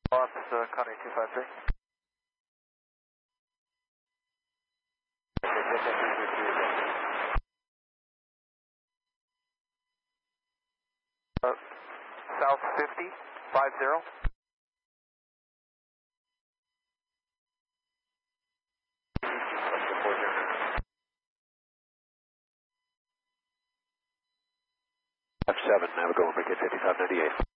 Lost Connie 253. South 50, 50. F7, Navigo, Wicket 5598.